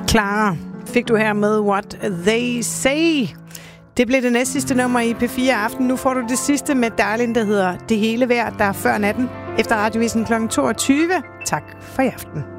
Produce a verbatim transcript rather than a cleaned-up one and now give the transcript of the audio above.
Clara fik du her med What They Say. Det blev det næst sidste nummer i P fire Aften. Nu får du det sidste med Darlin, der hedder Det hele værd, der er før natten. Efter Radiovisen klokken toogtyve. Tak for i aften.